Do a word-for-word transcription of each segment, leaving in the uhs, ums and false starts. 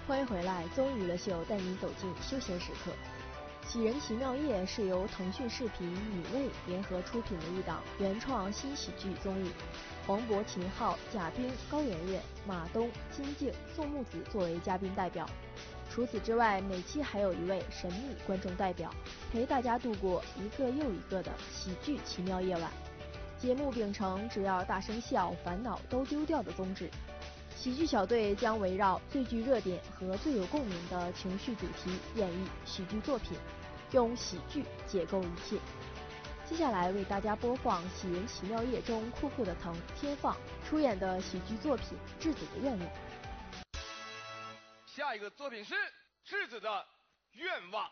欢迎回来，综艺娱乐秀带你走进休闲时刻。《喜人奇妙夜》是由腾讯视频、米未联合出品的一档原创新喜剧综艺。黄渤、秦昊、贾冰、高圆圆、马东、金靖、宋木子作为嘉宾代表。除此之外，每期还有一位神秘观众代表，陪大家度过一个又一个的喜剧奇妙夜晚。节目秉承只要大声笑，烦恼都丢掉的宗旨。喜剧小队将围绕最具热点和最有共鸣的情绪主题演绎喜剧作品，用喜剧解构一切。接下来为大家播放《喜人奇妙夜》中酷酷的腾、天放出演的喜剧作品《质子的愿望》。 下一个作品是质子的愿望。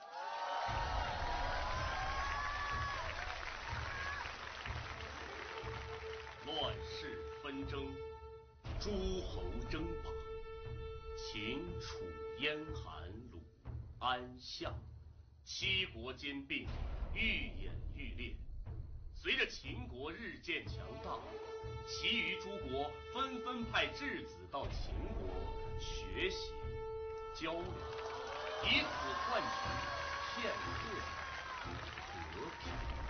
乱世纷争，诸侯争霸，秦楚燕韩鲁安项，七国兼并，愈演愈烈。随着秦国日渐强大，其余诸国纷纷派质子到秦国学习交流，以此换取片刻和平。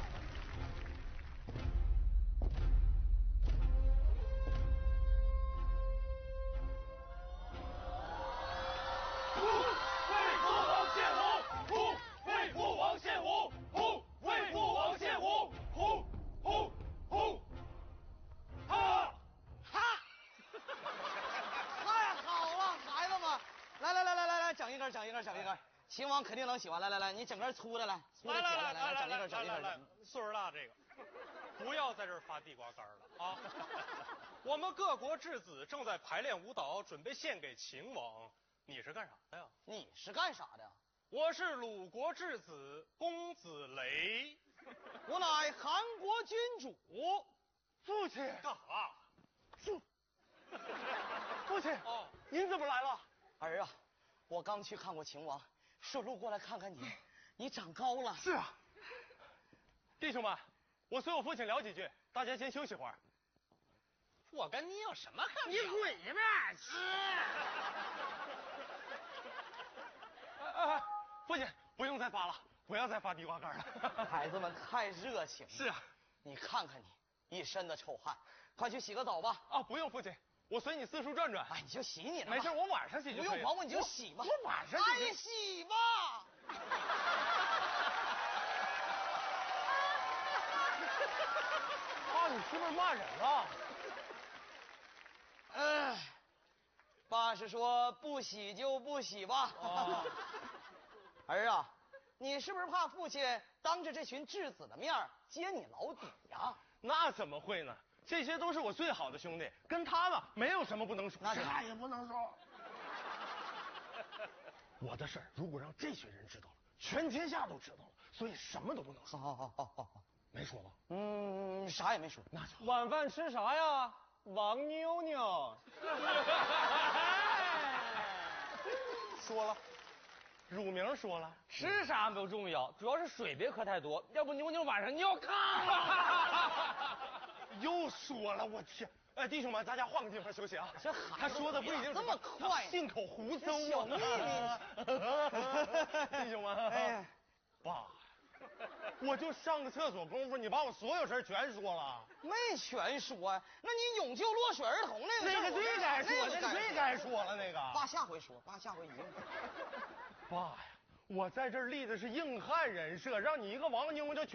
秦王肯定能喜欢，来来来，你整根粗的来，粗的来来来来，整一根，整一根。来， 岁数大这个，不要在这儿发地瓜干了啊！我们各国质子正在排练舞蹈，准备献给秦王。你是干啥的呀？ 你是干啥的？ 我是鲁国质子公子雷， 我乃韩国君主。 父亲干啥？ 父，父亲哦，您怎么来了？儿啊，我刚去看过秦王。顺路过来看看你，你长高了。 是啊，弟兄们，我随我父亲聊几句，大家先休息会儿。 我跟你有什么可聊？你滚一边去！哎哎，父亲，不用再发了，不要再发地瓜干了。 孩子们太热情了。 是啊， 你看看你，一身的臭汗，快去洗个澡吧。 啊，不用，父亲。我随你四处转转， 哎，你就洗你的， 没事，我晚上洗就可以。 不用管我，你就洗吧。 我晚上洗。哎，洗吧。 爸，你是不是骂人了？ 哎，爸是说不洗就不洗吧。哦、儿啊，你是不是怕父亲当着这群质子的面揭你老底呀？ 那怎么会呢？这些都是我最好的兄弟，跟他们没有什么不能说， 啥也不能说。我的事儿如果让这群人知道了，全天下都知道了，所以什么都不能说。 好好好好好， 没说吧？ 嗯，啥也没说。 那就晚饭吃啥呀？王妞妞。 说了，乳名说了， 吃啥不重要，主要是水别喝太多，要不妞妞晚上尿炕了。 又说了，我天！哎，弟兄们，大家换个地方休息啊。 这孩子他说的不一定这么快， 信口胡诌啊！ 小秘密，弟兄们，哎，爸，我就上个厕所功夫，你把我所有事全说了。 没全说呀，那你永救落水儿童那个那个最该说，那个最该说了那个。 爸下回说，爸下回一定。 爸呀，我在这儿立的是硬汉人设，让你一个王妞就。